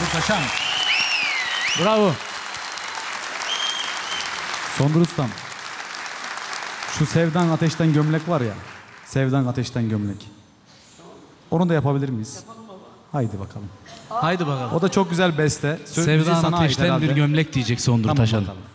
Sondur Taşan. Bravo. Sondur Ustam. Şu Sevdan Ateşten Gömlek var ya. Sevdan Ateşten Gömlek. Onu da yapabilir miyiz? Yapalım baba. Haydi bakalım. Haydi bakalım. O da çok güzel beste. Müziği Sevdan sana ait Ateşten bir herhalde. gömlek diyecek Sondur Tamam Taşan. bakalım.